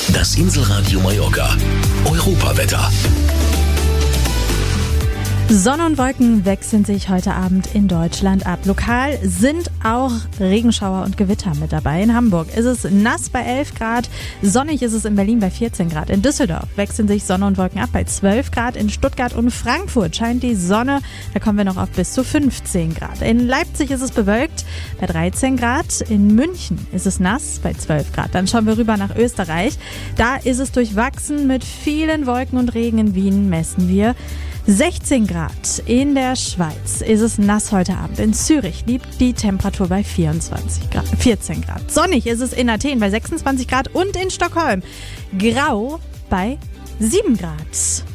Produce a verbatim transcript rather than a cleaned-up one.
Das Inselradio Mallorca. Europawetter. Sonne und Wolken wechseln sich heute Abend in Deutschland ab. Lokal sind auch Regenschauer und Gewitter mit dabei. In Hamburg ist es nass bei elf Grad, sonnig ist es in Berlin bei vierzehn Grad. In Düsseldorf wechseln sich Sonne und Wolken ab bei zwölf Grad. In Stuttgart und Frankfurt scheint die Sonne, da kommen wir noch auf bis zu fünfzehn Grad. In Leipzig ist es bewölkt bei dreizehn Grad. In München ist es nass bei zwölf Grad. Dann schauen wir rüber nach Österreich. Da ist es durchwachsen mit vielen Wolken und Regen. In Wien messen wir sechzehn Grad. In der Schweiz ist es nass heute Abend. In Zürich liegt die Temperatur bei vierundzwanzig Grad, vierzehn Grad. Sonnig ist es in Athen bei sechsundzwanzig Grad und in Stockholm grau bei sieben Grad.